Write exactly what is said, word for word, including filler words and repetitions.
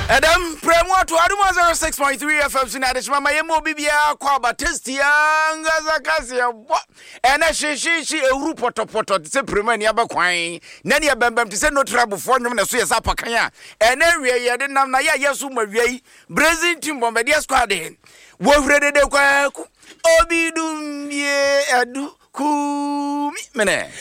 Adam Premo to Aduma zero six point three F M Sinadishma Mayemo Bibia Kwaba Testian Gazakasia and a she she she a rupoto poto to say Premania Baquine Nania Bambam to say no trouble for them as Apakaya and area ya didn't have Naya Yasuma Ray Brazil Team Bombardier Squad in Wolf Ready de Quack Obidum ye adu ku mene